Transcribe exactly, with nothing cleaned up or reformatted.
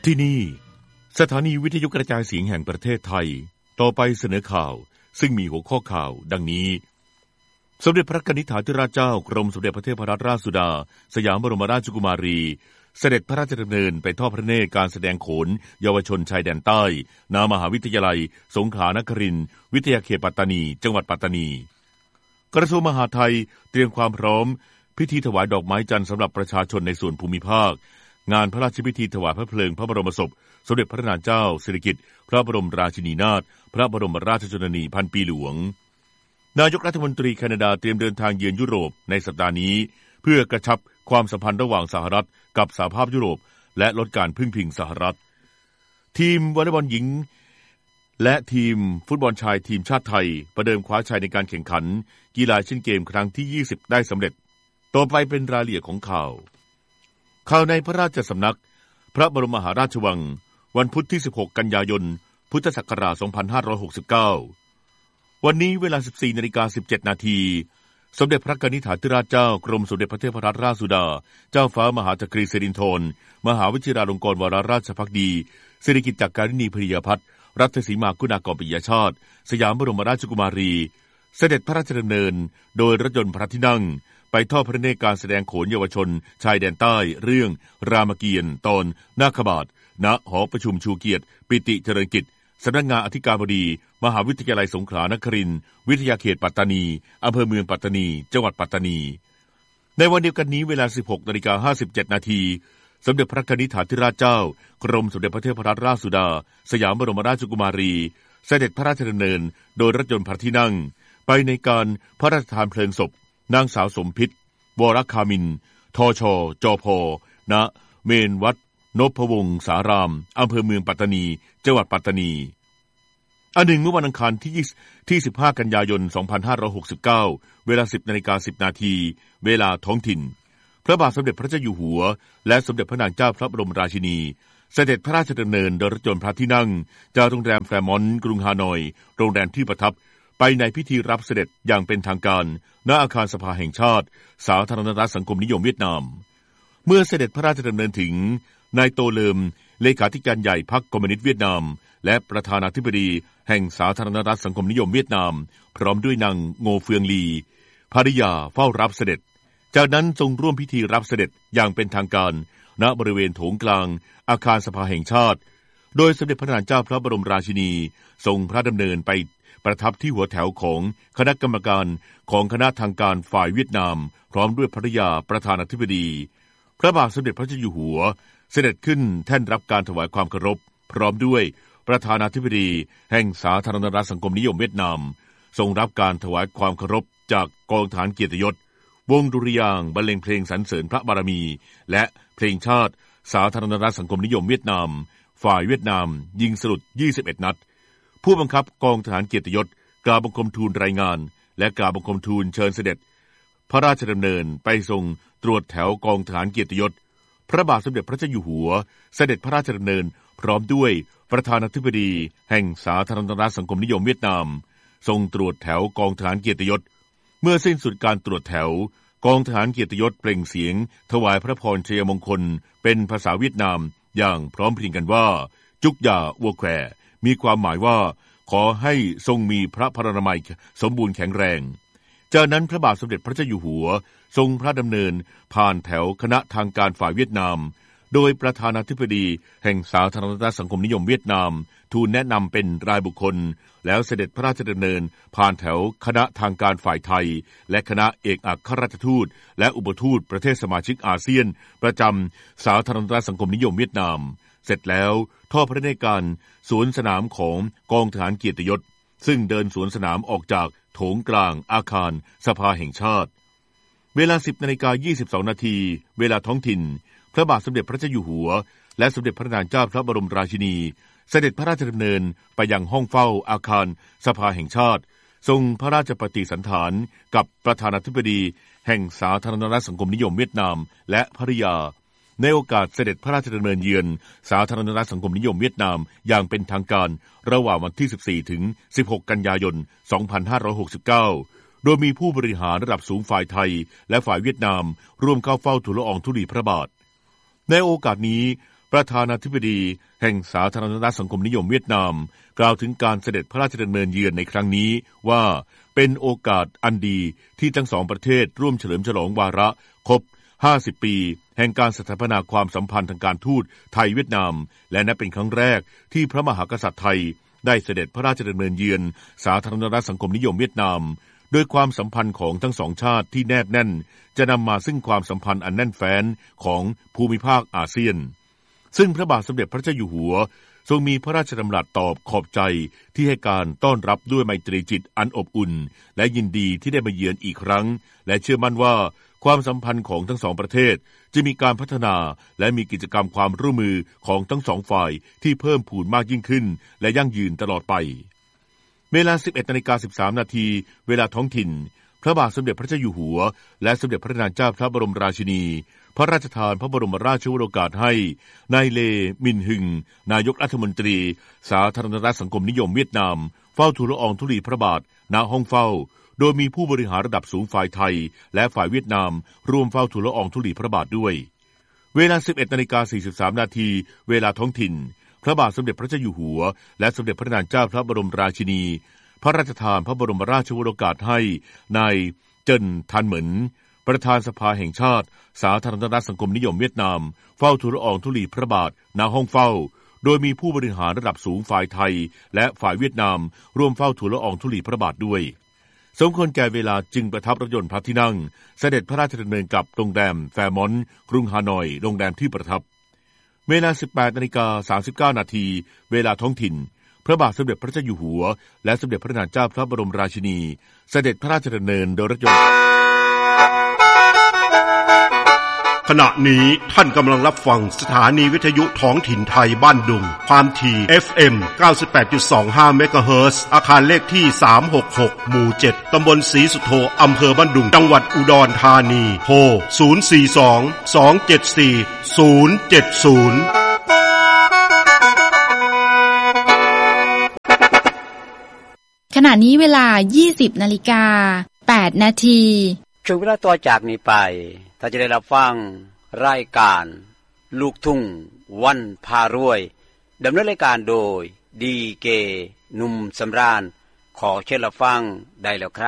ที่นี่สถานีวิทยุกระจายเสียงแห่งประเทศไทยต่อไปเสนอข่าวซึ่งมีหัวข้อข่าวดังนี้สมเด็จพระกนิษฐาธิราชเจ้ากรมสมเด็จพระเทพรัตนราชสุดาสยามบรมราชกุมารีเสด็จพระราชดำเนินไปทอดพระเนตรการแสดงโขนเยาวชนชายแดนใต้ณมหาวิทยาลัยสงขลานครินทร์วิทยาเขตปัตตานีจังหวัดปัตตานีกระทรวงมหาดไทยเตรียมความพร้อมพิธีถวายดอกไม้จันทร์สำหรับประชาชนในส่วนภูมิภาคงานพระราชพิธีถวายพระเพลิงพระบรมศพสมเด็จพระนางเจ้าสิริกิติ์พระบรมราชินีนาถพระบรมราชชนนีพันปีหลวงนายกรัฐมนตรีแคนาดาเตรียมเดินทางเยือนยุโรปในสัปดาห์นี้เพื่อกระชับความสัมพันธ์ระหว่างสหรัฐกับสหภาพยุโรปและลดการพึ่งพิงสหรัฐทีมวอลเลย์บอลหญิงและทีมฟุตบอลชายทีมชาติไทยประเดิมคว้าชัยในการแข่งขันกีฬาเชียนเกมครั้งที่ยี่สิบได้สำเร็จต่อไปเป็นรายละเอียดของข่าวข่าวในพระราชสำนักพระบรมมหาราชวังวันพุธที่สิบหกกันยายนพุทธศักราชสองพันห้าร้อยหกสิบเก้าวันนี้เวลา สิบสี่นาฬิกาสิบเจ็ดนาทีสมเด็จพระกนิษฐาธิราชเจ้ากรมสมเด็จพระเทพรัตนราชสุดาเจ้าฟ้ามหาจักรีสิรินธรมหาวชิราลงกรณ์วโรราชภักดีสิริกิติ์จักการิณีพริยาพัฒน์รัตนสีมาคุณากรปิยชาติสยามบรมราชกุมารีเสด็จพระราชดำเนินโดยรถยนต์พระที่นั่งไปทอดพระเนตรการแสดงโขนเยาวชนชายแดนใต้เรื่องรามเกียรติ์ตอนนาคบาทณหอประชุมชูเกียรติปิติเจริญกิจสำนักงานอธิการบดีมหาวิทยาลัยสงขลานครินทร์วิทยาเขตปัตตานีอำเภอเมืองปัตตานีจังหวัดปัตตานีในวันเดียวกันนี้เวลา สิบหกนาฬิกาห้าสิบเจ็ดนาทีสมเด็จพระกนิษฐาธิราชเจ้ากรมสมเด็จพระเทพรัตนราชสุดาสยามบรมราชกุมารีเสด็จพระราชดำเนินโดยรถยนต์พระที่นั่งไปในการพระราชทานเพลิงศพนางสาวสมพิษวรคามินทชจพณเมนวัดนพวงศ์สารามอำเภอเมืองปัตตานีจังหวัดปัตตานีอันหนึ่งเมื่อวันอังคารที่ที่สิบห้ากันยายนสองพันห้าร้อยหกสิบเก้าเวลา สิบนาฬิกาสิบนาทีเวลาท้องถิ่นพระบาทสมเด็จพระเจ้าอยู่หัวและสมเด็จพระนางเจ้าพระบรมราชินีเสด็จพระราชดำเนินโดยรถยนต์พระที่นั่งจากโรงแรมแฟร์มอนต์กรุงฮานอยโรงแรมที่ประทับไปในพิธีรับเสด็จอย่างเป็นทางการณอาคารสภาแห่งชาติสาธารณรัฐสังคมนิยมเวียดนามเมื่อเสด็จพระราชดำเนินถึงนายโตเลิมเลขาธิการใหญ่พรรคคอมมิวนิสต์เวียดนามและประธานาธิบดีแห่งสาธารณรัฐสังคมนิยมเวียดนามพร้อมด้วยนางโงเฟืองลีภริยาเฝ้ารับเสด็จจากนั้นทรงร่วมพิธีรับเสด็จอย่างเป็นทางการณบริเวณโถงกลางอาคารสภาแห่งชาติโดยสมเด็จพระนางเจ้าพระบรมราชินีทรงพระดำเนินไปประทับที่หัวแถวของคณะกรรมการของคณะทางการฝ่ายเวียดนามพร้อมด้วยภริยาประธานาธิบดีพระบาทสมเด็จพระเจ้าอยู่หัวเสด็จขึ้นแท่นรับการถวายความเคารพพร้อมด้วยประธานาธิบดีแห่งสาธารณรัฐสังคมนิยมเวียดนามทรงรับการถวายความเคารพจากกองทหารเกียรติยศวงดุริยางค์บรรเลงเพลงสรรเสริญพระบารมีและเพลงชาติสาธารณรัฐสังคมนิยมเวียดนามฝ่ายเวียดนามยิงสลุดยี่สิบเอ็ดนัดผู้บังคับกองทหารเกียรติยศกราบบังคมทูลรายงานและกราบบังคมทูลเชิญเสด็จพระราชดำเนินไปทรงตรวจแถวกองทหารเกียรติยศพระบาทสมเด็จพระเจ้าอยู่หัวเสด็จพระราชดำเนินพร้อมด้วยประธานาธิบดีแห่งสาธารณรัฐสังคมนิยมเวียดนามทรงตรวจแถวกองทหารเกียรติยศเมื่อสิ้นสุดการตรวจแถวกองทหารเกียรติยศเปล่งเสียงถวายพระพรชัยมงคลเป็นภาษาเวียดนามอย่างพร้อมเพรียงกันว่าจุกยาอัวแควมีความหมายว่าขอให้ทรงมีพระพรรณนามัยสมบูรณ์แข็งแรงจากนั้นพระบาทสมเด็จพระเจ้าอยู่หัวทรงพระดำเนินผ่านแถวคณะทางการฝ่ายเวียดนามโดยประธานาธิบดีแห่งสาธารณรัฐสังคมนิยมเวียดนามทูลแนะนำเป็นรายบุคคลแล้วเสด็จพระราชดำเนินผ่านแถวคณะทางการฝ่ายไทยและคณะเอกอัครราชทูตและอุปทูตประเทศสมาชิกอาเซียนประจำสาธารณรัฐสังคมนิยมเวียดนามเสร็จแล้วทอดพระเนตรการสวนสนามของกองทหารเกียรติยศซึ่งเดินสวนสนามออกจากโถงกลางอาคารสภาแห่งชาติเวลา สิบนาฬิกายี่สิบสองนาทีเวลาท้องถิ่นพระบาทสมเด็จพระเจ้าอยู่หัวและสมเด็จพระนางเจ้าพระบรมราชินีเสด็จพระราชดำเนินไปยังห้องเฝ้าอาคารสภาแห่งชาติทรงพระราชปฏิสันถานกับประธานาธิบดีแห่งสาธารณรัฐสังคมนิยมเวียดนามและภริยาในโอกาสเสด็จพระราชดำเนินเยือนสาธารณรัฐสังคมนิยมเวียดนามอย่างเป็นทางการระหว่างวันที่สิบสี่ถึงสิบหกกันยายนสองพันห้าร้อยหกสิบเก้าโดยมีผู้บริหารระดับสูงฝ่ายไทยและฝ่ายเวียดนามร่วมเข้าเฝ้าทูลละอองธุลีพระบาทในโอกาสนี้ประธานาธิบดีแห่งสาธารณรัฐสังคมนิยมเวียดนามกล่าวถึงการเสด็จพระราชดำเนินเยือนในครั้งนี้ว่าเป็นโอกาสอันดีที่ทั้งสองประเทศร่วมเฉลิมฉลองวาระครบห้าสิบปีแห่งการสถาปนาความสัมพันธ์ทางการทูตไทยเวียดนามและนับเป็นครั้งแรกที่พระมหากษัตริย์ไทยได้เสด็จพระราชดำเนินเยือนสาธารณรัฐสังคมนิยมเวียดนามโดยความสัมพันธ์ของทั้งสองชาติที่แนบแน่นจะนำมาซึ่งความสัมพันธ์อันแน่นแฟ้นของภูมิภาคอาเซียนซึ่งพระบาทสมเด็จพระเจ้าอยู่หัวทรงมีพระราชดำรัสตอบขอบใจที่ให้การต้อนรับด้วยไมตรีจิตอันอบอุ่นและยินดีที่ได้มาเยือนอีกครั้งและเชื่อมั่นว่าความสัมพันธ์ของทั้งสองประเทศจะมีการพัฒนาและมีกิจกรรมความร่วมมือของทั้งสองฝ่ายที่เพิ่มพูนมากยิ่งขึ้นและยั่งยืนตลอดไปเวลา สิบเอ็ดนาฬิกาสิบสามนาทีเวลาท้องถิ่นพระบาทสมเด็จพระเจ้าอยู่หัวและสมเด็จพระนางเจ้าพระบรมราชินีพระราชทานพระบรมราชวโรกาสให้นายเลมินฮึงนายกรัฐมนตรีสาธารณรัฐสังคมนิยมเวียดนามเฝ้าทูลละอองธุลีพระบาทณห้องเฝ้าโดยมีผู้บริหารระดับสูงฝ่ายไทยและฝ่ายเวียดนามร่วมเฝ้าทูลละอองธุลีพระบาทด้วยเวลา สิบเอ็ดนาฬิกาสี่สิบสามนาทีเวลาท้องถิ่นพระบาทสมเด็จพระเจ้าอยู่หัวและสมเด็จพระนางเจ้าพระบรมราชินีพระราชทานพระบรมราชวโรกาสให้นายเจินทันเหมินประธานสภาแห่งชาติสาธารณรัฐสังคมนิยมเวียดนามเฝ้าทูลละอองธุลีพระบาทณห้องเฝ้าโดยมีผู้บริหารระดับสูงฝ่ายไทยและฝ่ายเวียดนามร่วมเฝ้าทูลละอองธุลีพระบาทด้วยสมควรแก่เวลาจึงประทับรถยนต์พระที่นั่งเสด็จพระราชดำเนินกลับโรงแรมแฟร์มอนต์กรุงฮานอยโรงแรมที่ประทับเวลา สิบแปดนาฬิกาสามสิบเก้านาทีเวลาท้องถิ่นพระบาทสมเด็จพระเจ้าอยู่หัวและสมเด็จพระนางเจ้าพระบรมราชินีเสด็จพระราชดำเนินโดยรถยนต์ขณะนี้ท่านกำลังรับฟังสถานีวิทยุท้องถิ่นไทยบ้านดุงความถี่ เอฟ เอ็ม เก้าสิบแปดจุดสองห้า เมกะเฮิรตซ์อาคารเลขที่สามหกหกหมู่เจ็ดตำบลศรีสุโธอำเภอบ้านดุงจังหวัดอุดรธานีโทรศูนย์ สี่ สอง สอง เจ็ด สี่ ศูนย์ เจ็ด ศูนย์ขณะนี้เวลา ยี่สิบนาฬิกาแปดนาทีช่วงเวลาต่อจากนี้ไปถ้าจะได้รับฟังรายการลูกทุ่งวันพารวยดำเนินรายการโดยดีเกหนุ่มสำราญขอเชิญรับฟังได้แล้วครับ